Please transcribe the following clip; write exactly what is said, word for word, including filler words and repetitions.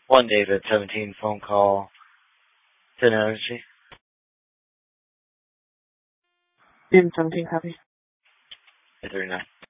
One David seventeen phone call to energy. David seventeen copy. eight thirty-nine.